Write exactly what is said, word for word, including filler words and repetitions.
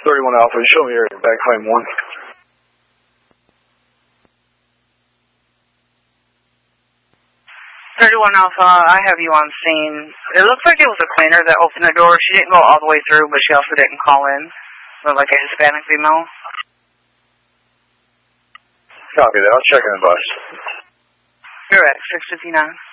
thirty-one Alpha, show me your back claim one. thirty-one Alpha, I have you on scene. It looks like it was a cleaner that opened the door. She didn't go all the way through, but she also didn't call in. Looked like a Hispanic female. Copy that. I'll check in the bus. You're at six fifty-nine.